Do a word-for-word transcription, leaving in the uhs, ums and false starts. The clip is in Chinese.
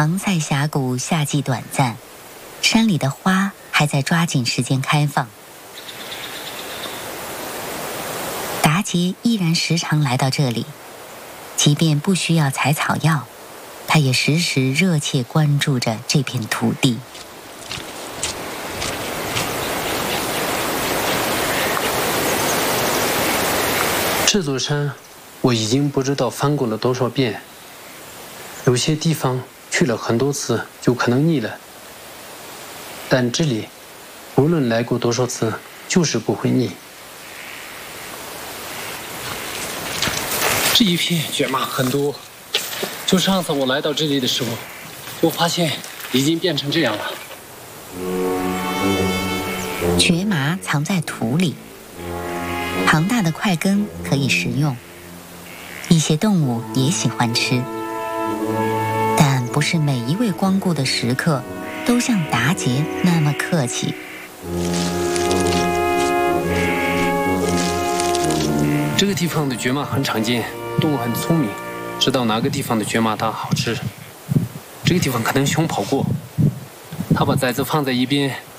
昂塞峡谷夏季短暂，山里的花还在抓紧时间开放。达杰依然时常来到这里，即便不需要采草药，他也时时热切关注着这片土地。 这座山我已经不知道翻过了多少遍，有些地方去了很多次就可能腻了，但这里无论来过多少次就是不会腻。这一片卷麻很多，就上次我来到这里的时候，我发现已经变成这样了。 蕨麻藏在土里，庞大的块根可以食用，一些动物也喜欢吃，但不是每一位光顾的食客都像达杰那么客气。 这个地方的蕨麻很常见，动物很聪明，知道哪个地方的蕨麻大好吃。这个地方可能熊跑过，他把崽子放在一边，